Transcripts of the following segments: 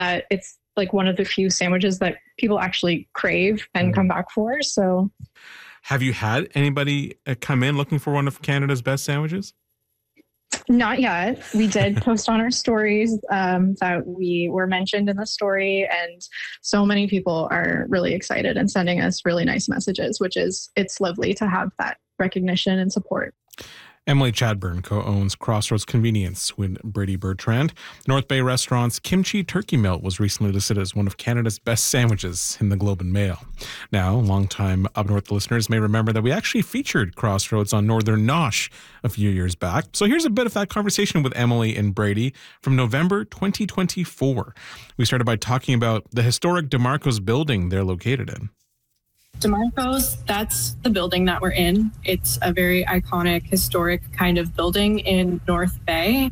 it's like one of the few sandwiches that people actually crave and come back for. So, have you had anybody come in looking for one of Canada's best sandwiches? Not yet. We did post on our stories that we were mentioned in the story, and so many people are really excited and sending us really nice messages, it's lovely to have that recognition and support. Emily Chadburn co-owns Crossroads Convenience with Brady Bertrand. North Bay Restaurant's kimchi turkey melt was recently listed as one of Canada's best sandwiches in the Globe and Mail. Now, longtime Up North listeners may remember that we actually featured Crossroads on Northern Nosh a few years back. So here's a bit of that conversation with Emily and Brady from November 2024. We started by talking about the historic DeMarco's building they're located in. DeMarco's, that's the building that we're in. It's a very iconic, historic kind of building in North Bay.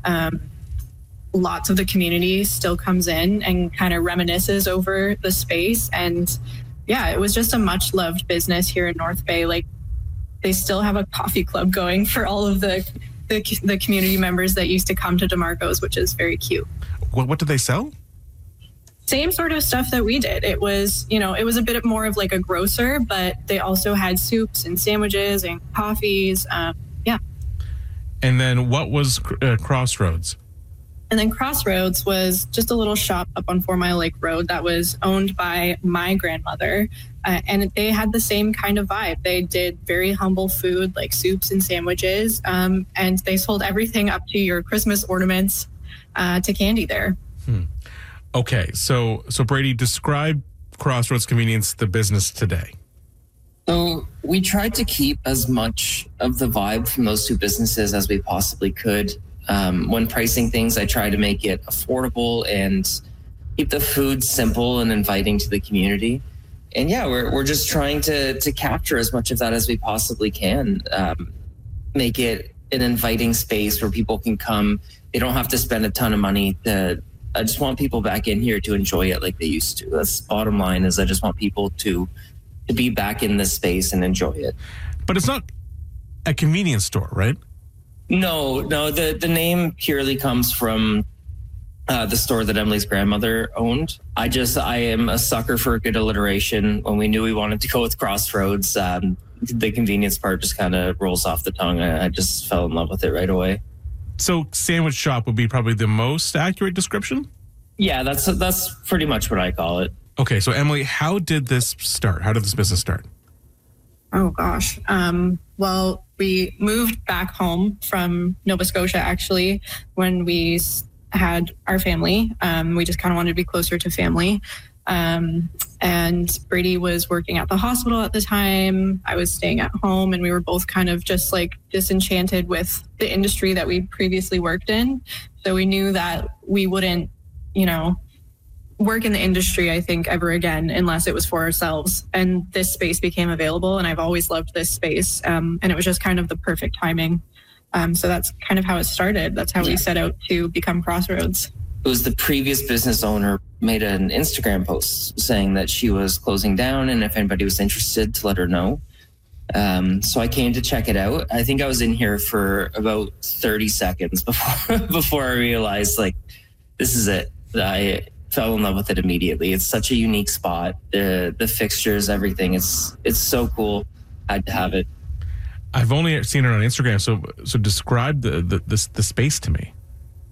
Lots of the community still comes in and kind of reminisces over the space. And yeah, it was just a much loved business here in North Bay. Like, they still have a coffee club going for all of the community members that used to come to DeMarco's, which is very cute. What do they sell? Same sort of stuff that we did. It was, it was a bit more of like a grocer, but they also had soups and sandwiches and coffees. Yeah. And then what was Crossroads? And then Crossroads was just a little shop up on 4 Mile Lake Road that was owned by my grandmother. And they had the same kind of vibe. They did very humble food, like soups and sandwiches. And they sold everything up to your Christmas ornaments to candy there. Okay, so Brady, describe Crossroads Convenience, the business today. So we tried to keep as much of the vibe from those two businesses as we possibly could. When pricing things, I try to make it affordable and keep the food simple and inviting to the community. And yeah, we're just trying to capture as much of that as we possibly can. Make it an inviting space where people can come. They don't have to spend a ton of money I just want people back in here to enjoy it like they used to. That's the bottom line, is I just want people to be back in this space and enjoy it. But it's not a convenience store, right? No. The name purely comes from the store that Emily's grandmother owned. I am a sucker for a good alliteration. When we knew we wanted to go with Crossroads, the convenience part just kind of rolls off the tongue. I just fell in love with it right away. So sandwich shop would be probably the most accurate description? Yeah, that's pretty much what I call it. Okay, so Emily, how did this start? How did this business start? Oh, gosh. Well, we moved back home from Nova Scotia, actually, when we had our family. We just kind of wanted to be closer to family. And Brady was working at the hospital at the time. I was staying at home, and we were both kind of just like disenchanted with the industry that we previously worked in. So we knew that we wouldn't, work in the industry, I think, ever again, unless it was for ourselves. And this space became available, and I've always loved this space. And it was just kind of the perfect timing. So that's kind of how it started. That's how we set out to become Crossroads. It was the previous business owner made an Instagram post saying that she was closing down, and if anybody was interested, to let her know. So I came to check it out. I think I was in here for about 30 seconds before I realized, like, this is it. I fell in love with it immediately. It's such a unique spot. The fixtures, everything. It's so cool. I had to have it. I've only seen it on Instagram. So describe the space to me.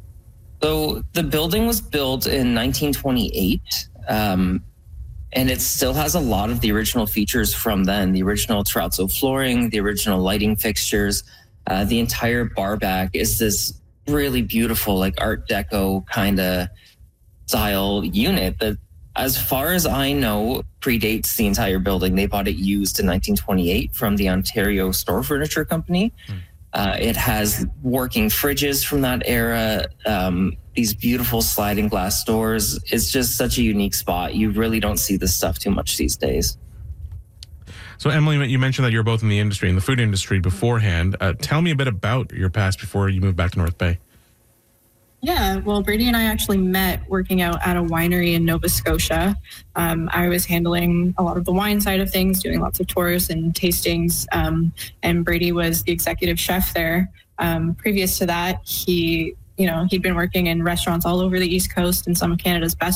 So the building was built in 1928, and it still has a lot of the original features from then. The original terrazzo flooring, the original lighting fixtures. The entire bar back is this really beautiful, like Art Deco kind of style unit that, as far as I know, predates the entire building. They bought it used in 1928 from the Ontario Store Furniture Company. It has working fridges from that era, these beautiful sliding glass doors. It's just such a unique spot. You really don't see this stuff too much these days. So, Emily, you mentioned that you're both in the industry, in the food industry beforehand. Tell me a bit about your past before you moved back to North Bay. Yeah, well, Brady and I actually met working out at a winery in Nova Scotia. I was handling a lot of the wine side of things, doing lots of tours and tastings, and Brady was the executive chef there. Previous to that, he he'd been working in restaurants all over the East Coast and some of Canada's best